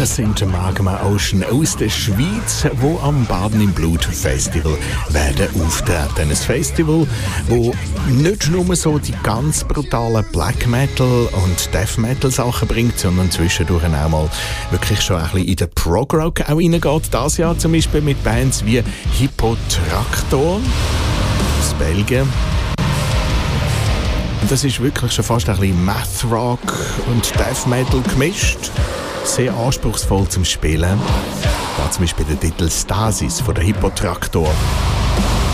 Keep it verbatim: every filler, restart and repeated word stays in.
das sind Magma Ocean aus der Schweiz, wo am Baden im Blut Festival werden auftreten. Ein Festival, wo nicht nur so die ganz brutalen Black Metal und Death Metal Sachen bringt, sondern zwischendurch auch mal wirklich schon ein bisschen in den Prog Rock auch reingeht. Das Jahr zum Beispiel mit Bands wie Hippotraktor aus Belgien. Das ist wirklich schon fast ein bisschen Math Rock und Death Metal gemischt. Sehr anspruchsvoll zum Spielen. Da zum Beispiel der Titel Stasis von der Hippotraktor.